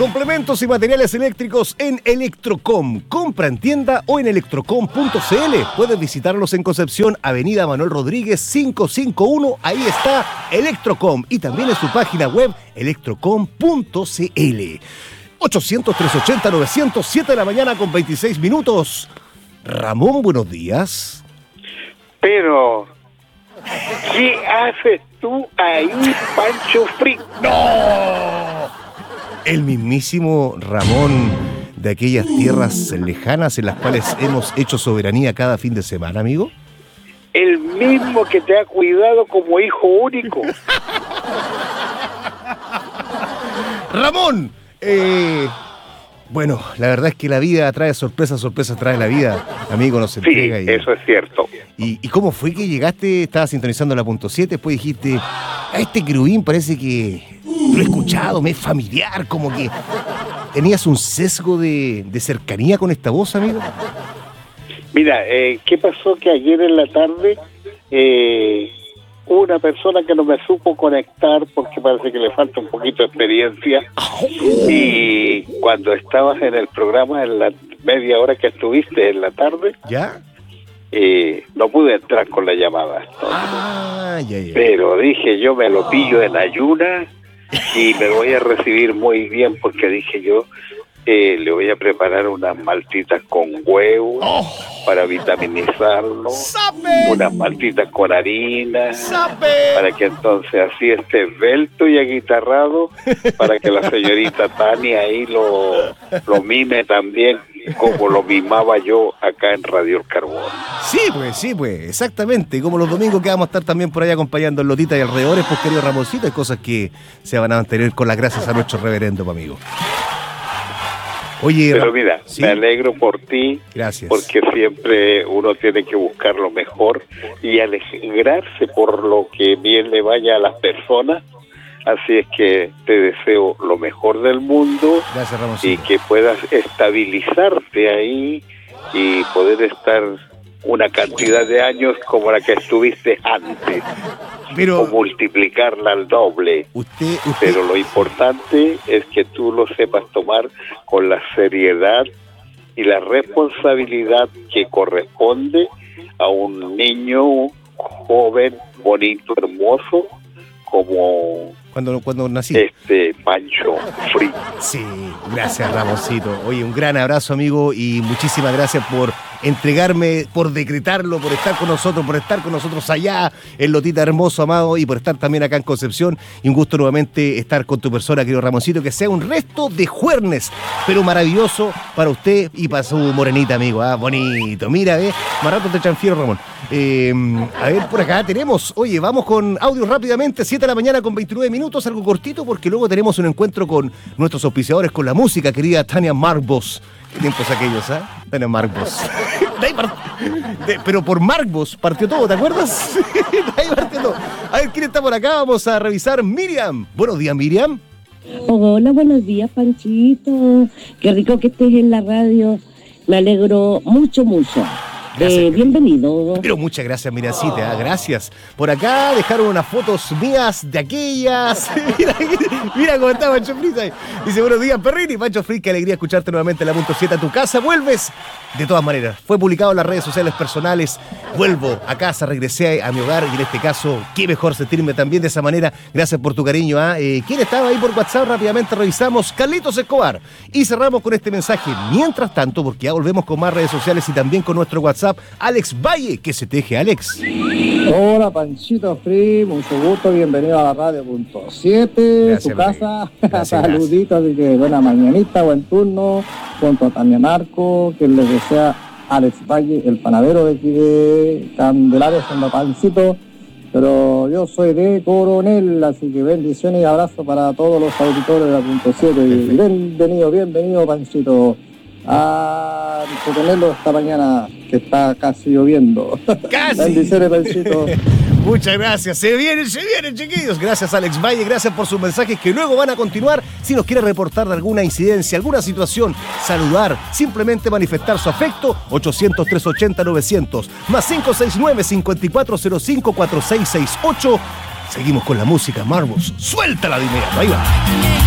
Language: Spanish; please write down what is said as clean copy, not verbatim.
Complementos y materiales eléctricos en Electrocom. Compra en tienda o en electrocom.cl. Puedes visitarlos en Concepción, Avenida Manuel Rodríguez 551. Ahí está Electrocom. Y también en su página web electrocom.cl. 800-380-900, 7 de la mañana con 26 minutos. Ramón, buenos días. Pero, ¿qué haces tú ahí, Pancho Free? ¡No! El mismísimo Ramón de aquellas tierras lejanas en las cuales hemos hecho soberanía cada fin de semana, amigo. El mismo que te ha cuidado como hijo único. Ramón, bueno, la verdad es que la vida trae sorpresas, sorpresas trae la vida, amigo, nos entrega. Sí, eso es cierto. ¿Y cómo fue que llegaste? Estabas sintonizando la punto 7, después dijiste, a este querubín parece que lo he escuchado, me es familiar, como que tenías un sesgo de cercanía con esta voz, amigo. Mira, ¿qué pasó? Que ayer en la tarde una persona que no me supo conectar porque parece que le falta un poquito de experiencia, y cuando estabas en el programa, en la media hora que estuviste en la tarde, ¿ya? No pude entrar con la llamada. Ya. Pero dije, yo me lo pillo en ayuna y me voy a recibir muy bien, porque dije yo, le voy a preparar unas maltitas con huevo para vitaminizarlo, unas maltitas con harina, para que entonces así esté esbelto y aguitarrado, para que la señorita Tania ahí lo mime también, como lo mimaba yo acá en Radio El Carbón. Sí, pues, exactamente. Como los domingos que vamos a estar también por ahí acompañando en Lotita y alrededores, pues, querido Ramoncito, hay cosas que se van a mantener con las gracias a nuestro reverendo, amigo. Oye, pero mira, ¿sí? Me alegro por ti. Gracias. Porque siempre uno tiene que buscar lo mejor y alegrarse por lo que bien le vaya a las personas. Así es que te deseo lo mejor del mundo. Gracias, Ramoncito. Y que puedas estabilizarte ahí y poder estar una cantidad de años como la que estuviste antes. Pero o multiplicarla al doble. Usted... Pero lo importante es que tú lo sepas tomar con la seriedad y la responsabilidad que corresponde a un niño joven, bonito, hermoso, como cuando nací. Pancho Free. Sí, gracias, Ramoncito. Oye, un gran abrazo, amigo, y muchísimas gracias por entregarme, por decretarlo, por estar con nosotros allá en Lotita hermoso, amado, y por estar también acá en Concepción. Y un gusto nuevamente estar con tu persona, querido Ramoncito, que sea un resto de jueves, pero maravilloso para usted y para su morenita, amigo. Bonito. Mira, más rato te transfiero, Ramón. A ver, por acá tenemos, oye, vamos con audio rápidamente, 7 de la mañana con 29 minutos, algo cortito, porque luego tenemos un encuentro con nuestros auspiciadores, con la música, querida Tania Marcos. ¿Qué tiempos aquellos, Tania Marcos. Pero por Marcos partió todo, ¿te acuerdas? Ahí partió todo. A ver, ¿quién está por acá? Vamos a revisar. Miriam. Buenos días, Miriam. Hola, buenos días, Panchito. Qué rico que estés en la radio. Me alegro mucho. Gracias, bienvenido. Pero muchas gracias, Miracita, gracias. Por acá dejaron unas fotos mías de aquellas. mira cómo está Pancho Free. Dice, buenos días, Perrini. Pancho Free, qué alegría escucharte nuevamente en la punto 7 a tu casa. ¿Vuelves? De todas maneras, fue publicado en las redes sociales personales. Vuelvo a casa, regresé a mi hogar y en este caso, qué mejor sentirme también de esa manera. Gracias por tu cariño. ¿Quién estaba ahí por WhatsApp? Rápidamente revisamos. Carlitos Escobar. Y cerramos con este mensaje. Mientras tanto, porque ya volvemos con más redes sociales y también con nuestro WhatsApp, Alex Valle, que se teje, Alex. Hola, Panchito Free, mucho gusto, bienvenido a la radio punto 7, tu casa. Saluditos, así que buena mañanita, buen turno, junto a Tania Narco, que les desea Alex Valle, el panadero de aquí de Candelaria, siendo Pancito, pero yo soy de Coronel, así que bendiciones y abrazos para todos los auditores de la punto 7. Y bienvenido, Pancito, a tenerlo esta mañana que está casi lloviendo. ¡Casi! Bendiciones, Pancito. Muchas gracias. Se vienen, chiquillos. Gracias, Alex Valle. Gracias por sus mensajes que luego van a continuar. Si nos quiere reportar de alguna incidencia, alguna situación, saludar, simplemente manifestar su afecto, 800-380-900, más 569-5405-4668. Seguimos con la música, Marvos. Suéltala de inmediato. Ahí va.